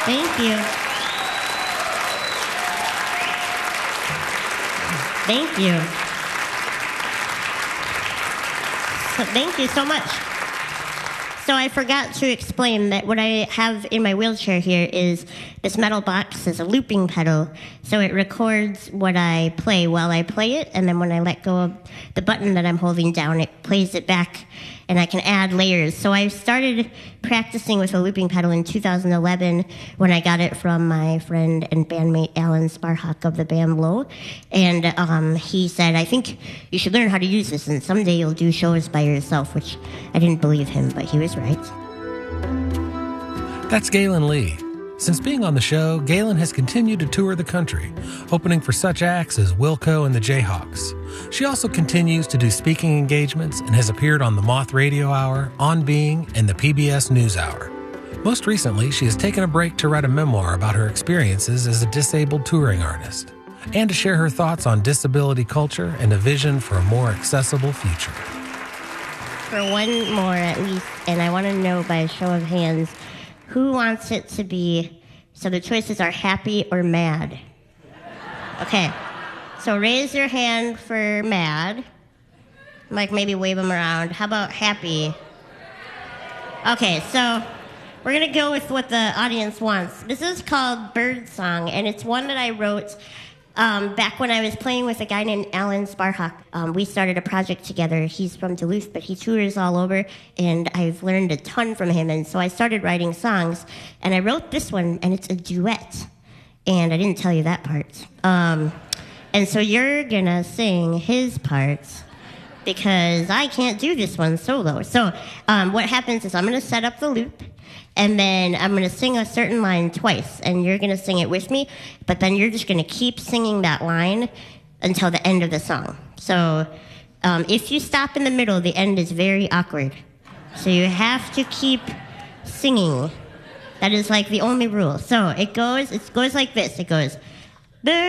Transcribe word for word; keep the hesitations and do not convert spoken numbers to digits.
Thank you. Thank you. So, thank you so much. So I forgot to explain that what I have in my wheelchair here is this metal box is a looping pedal, so it records what I play while I play it, and then when I let go of the button that I'm holding down, it plays it back, and I can add layers. So I started practicing with a looping pedal in two thousand eleven when I got it from my friend and bandmate Alan Sparhawk of the band Low, and um, he said, I think you should learn how to use this, and someday you'll do shows by yourself, which I didn't believe him, but he was right. That's Galen Lee. Since being on the show, Galen has continued to tour the country, opening for such acts as Wilco and the Jayhawks. She also continues to do speaking engagements and has appeared on the Moth Radio Hour, On Being, and the P B S News Hour. Most recently, she has taken a break to write a memoir about her experiences as a disabled touring artist, and to share her thoughts on disability culture and a vision for a more accessible future. For one more at least, and I want to know by a show of hands, who wants it to be, so the choices are happy or mad? Okay, so raise your hand for mad. Like maybe wave them around. How about happy? Okay, so we're going to go with what the audience wants. This is called Bird Song, and it's one that I wrote Um, back when I was playing with a guy named Alan Sparhawk. Um, we started a project together. He's from Duluth, but he tours all over, and I've learned a ton from him. And so I started writing songs, and I wrote this one, and it's a duet. And I didn't tell you that part. Um, and so you're gonna sing his parts, because I can't do this one solo. So um, what happens is I'm gonna set up the loop, and then I'm going to sing a certain line twice, and you're going to sing it with me, but then you're just going to keep singing that line until the end of the song. So um, if you stop in the middle, the end is very awkward. So you have to keep singing. That is like the only rule. So it goes, it goes like this. It goes,